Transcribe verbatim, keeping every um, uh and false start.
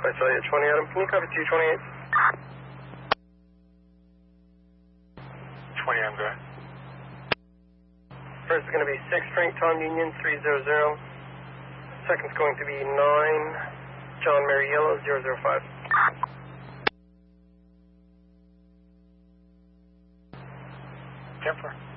I saw you at twenty, Adam. Can you copy two twenty-eight? twenty, I'm good. First is going to be six, Frank Tom Union, three zero zero. Second's going to be nine, John Mary Yellow, zero zero five. ten four.